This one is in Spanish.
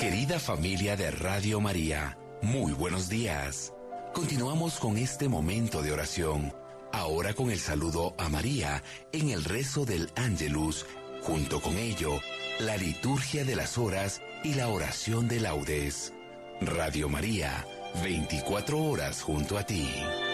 Querida familia de Radio María, muy buenos días. Continuamos con este momento de oración, ahora con el saludo a María en el rezo del Ángelus, junto con ello, la liturgia de las horas y la oración de laudes. Radio María, 24 horas junto a ti.